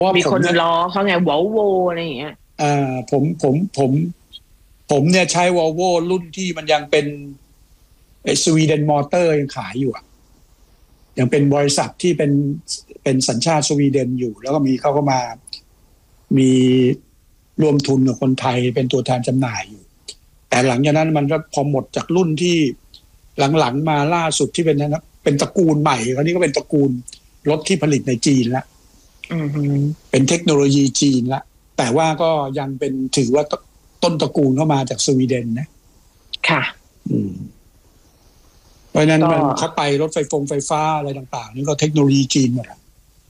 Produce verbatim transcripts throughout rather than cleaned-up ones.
ว่ามีคนผมเนี่ยล้อเขาไงวอลโวอะไรอย่างเงี้ยอ่าผมผมผมผมเนี่ยใช้วอลโวรุ่นที่มันยังเป็นไอ้สวีเดนมอเตอร์ยังขายอยู่อ่ะยังเป็นบริษัทที่เป็นเป็นสัญชาติสวีเดนอยู่แล้วก็มีเขาก็มามีรวมทุนกับคนไทยเป็นตัวแทนจำหน่ายอยู่แต่หลังจากนั้นมันก็พอหมดจากรุ่นที่หลังๆมาล่าสุดที่เป็นนะเป็นตระกูลใหม่คราวนี้ก็เป็นตระกูลรถที่ผลิตในจีนละเป็นเทคโนโลยีจีนละแต่ว่าก็ยังเป็นถือว่าต้นตระกูลเข้ามาจากสวีเดนนะค่ะอืมเพราะนั้นมันเข้าไปรถไฟฟงไฟฟ้าอะไรต่างๆนี่ก็เทคโนโลยีจีนหมดอ่ะ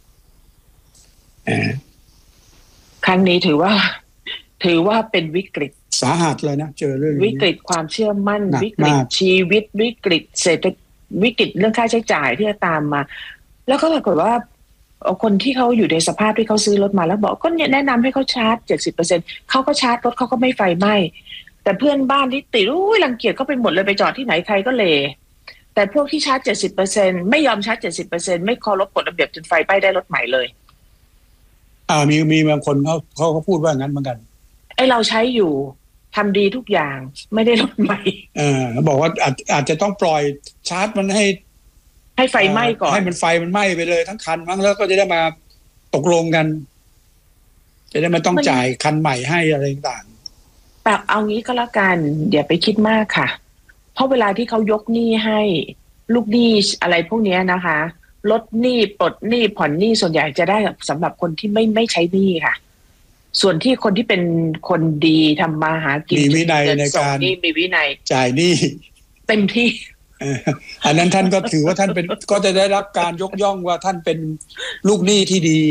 ครั้งนี้ถือว่าถือว่าเป็นวิกฤตสาหัสเลยนะเจอเรื่องวิกฤตความเชื่อมั่นวิกฤตชีวิตวิกฤตเศรษฐวิกฤตเรื่องค่าใช้จ่ายที่จะตามมาแล้วก็ปรากฏว่าคนที่เขาอยู่ในสภาพที่เขาซื้อรถมาแล้วบอกก็เนี่ยแนะนำให้เขาชาร์จ เจ็ดสิบเปอร์เซ็นต์ เขาก็ชาร์จรถเขาก็ไม่ไฟไหม้แต่เพื่อนบ้านที่ติดอุ้ยรังเกียจเขาไปหมดเลยไปจอดที่ไหนใครก็เลแต่พวกที่ชาร์จ เจ็ดสิบเปอร์เซ็นต์ ไม่ยอมชาร์จ เจ็ดสิบเปอร์เซ็นต์ ไม่เคารพกฎระเบียบจนไฟไหม้ได้รถใหม่เลยอ่ามีมีบางคนเขาเขาเขาพูดว่างั้นเหมือนกันไอ้เราใช้อยู่ทำดีทุกอย่างไม่ได้รถใหม่เออบอกว่าอาจอาจจะต้องปล่อยชาร์จมันให้ให้ไฟไหม้ก่อนให้มันไฟมันไหม้ไปเลยทั้งคันมั้งแล้วก็จะได้มาตกลงกันจะได้ไม่ต้องจ่ายคันใหม่ให้อะไรต่างแต่เอางี้ก็แล้วกันอย่าไปคิดมากค่ะเพราะเวลาที่เขายกหนี้ให้ลูกหนี้อะไรพวกนี้นะคะลดหนี้ปลดหนี้ผ่อนหนี้ส่วนใหญ่จะได้สำหรับคนที่ไม่ไม่ใช้หนี้ค่ะส่วนที่คนที่เป็นคนดีทำมาหากินมีวินัยในการนี่มีวินัยจ่ายหนี้เต็มที่อันนั้นท่านก็ถือว่าท่านเป็นก็จะได้รับการยกย่องว่าท่านเป็นลูกหนี้ที่ดี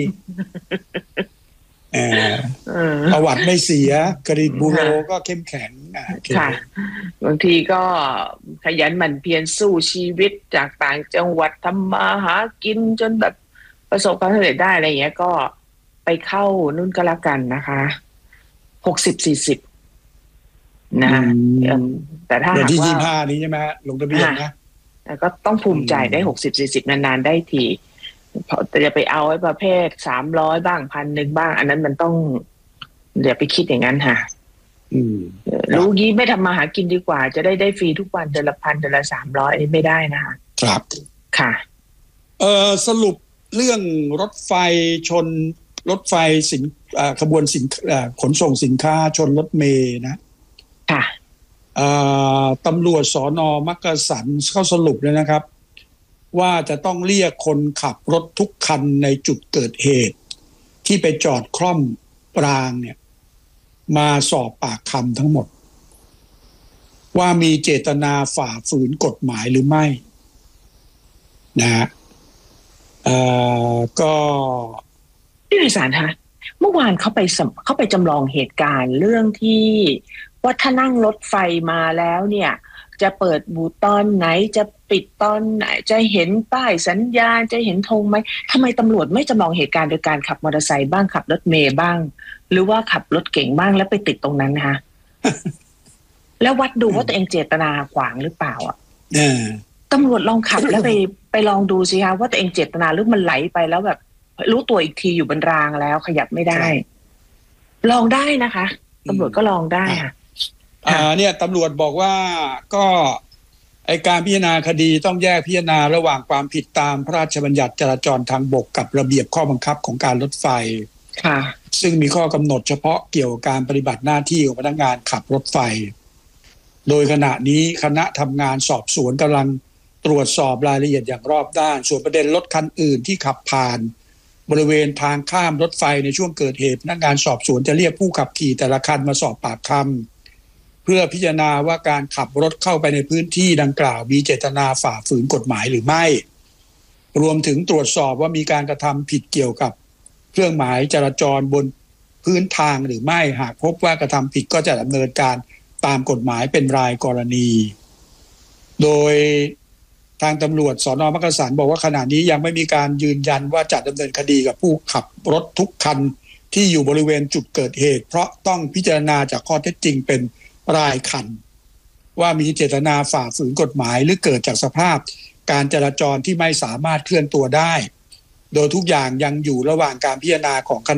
ประวัติไม่เสียเครดิตบูโรก็เข้มแข็งค่ะบางทีก็ขยันหมั่นเพียรสู้ชีวิตจากต่างจังหวัดทำมาหากินจนแบบประสบความสำเร็จได้อะไรอย่างเงี้ยก็ไปเข้านู่นก็แล้วกันนะคะหกสิบสี่สิบนะแต่ถ้าหากว่าที่ยี่สิบห้านี้ใช่ไหมลงทะเบียนนะก็ต้องภูมิใจได้หกสิบสี่สิบนานๆได้ทีแต่จะไปเอาไอ้ประเภทสามร้อยบ้างพันหนึ่งบ้างอันนั้นมันต้องเดี๋ยวไปคิดอย่างนั้นค่ะรู้งี้ไม่ทำมาหากินดีกว่าจะได้ได้ฟรีทุกวันเดือนละพันเดือนละสามร้อยอันนี้ไม่ได้นะคะครับค่ะเอ่อสรุปเรื่องรถไฟชนรถไฟสินขบวนสินขนส่งสินค้าชนรถเมล์นะค่ะตำรวจสน.มักกะสันเข้าสรุปเลยนะครับว่าจะต้องเรียกคนขับรถทุกคันในจุดเกิดเหตุที่ไปจอดคล่อมรางเนี่ยมาสอบปากคำทั้งหมดว่ามีเจตนาฝ่าฝืนกฎหมายหรือไม่นะฮะก็พี่วิสารคะเมื่อวานเขาไปเขาไปจำลองเหตุการณ์เรื่องที่ว่าถ้านั่งรถไฟมาแล้วเนี่ยจะเปิดบูตอนไหนจะปิดตอนไหนจะเห็นป้ายสัญญาณจะเห็นธงไหมทำไมตำรวจไม่จำลองเหตุการณ์โดยการขับมอเตอร์ไซค์บ้างขับรถเมล์บ้างหรือว่าขับรถเก๋งบ้างแล้วไปติดตรงนั้นนะคะ แล้ววัดดูว่าตัวเองเจตนาขวางหรือเปล่าอ่ะตำรวจลองขับแล้วไปไปลองดูสิคะว่าตัวเองเจตนาหรือมันไหลไปแล้วแบบรู้ตัวอีกทีอยู่บนรางแล้วขยับไม่ได้ลองได้นะคะตำรวจก็ลองได้ค่ะอ่าเนี่ยตำรวจบอกว่าก็ไอการพิจารณาคดีต้องแยกพิจารณาระหว่างความผิดตามพระราชบัญญัติจราจรทางบกกับระเบียบข้อบังคับของการรถไฟค่ะซึ่งมีข้อกำหนดเฉพาะเกี่ยวกับการปฏิบัติหน้าที่ของพนักงานขับรถไฟโดยขณะนี้คณะทำงานสอบสวนกำลังตรวจสอบรายละเอียดอย่างรอบด้านส่วนประเด็นรถคันอื่นที่ขับผ่านบริเวณทางข้ามรถไฟในช่วงเกิดเหตุพนักงานสอบสวนจะเรียกผู้ขับขี่แต่ละคันมาสอบปากคำเพื่อพิจารณาว่าการขับรถเข้าไปในพื้นที่ดังกล่าวมีเจตนาฝ่าฝืนกฎหมายหรือไม่รวมถึงตรวจสอบว่ามีการกระทำผิดเกี่ยวกับเครื่องหมายจราจรบนพื้นทางหรือไม่หากพบว่ากระทำผิดก็จะดำเนินการตามกฎหมายเป็นรายกรณีโดยทางตำรวจสน.มักกะสันบอกว่าขณะนี้ยังไม่มีการยืนยันว่าจะดำเนินคดีกับผู้ขับรถทุกคันที่อยู่บริเวณจุดเกิดเหตุเพราะต้องพิจารณาจากข้อเท็จจริงเป็นรายคันว่ามีเจตนาฝ่าฝืนกฎหมายหรือเกิดจากสภาพการจราจรที่ไม่สามารถเคลื่อนตัวได้โดยทุกอย่างยังอยู่ระหว่างการพิจารณาของคณะ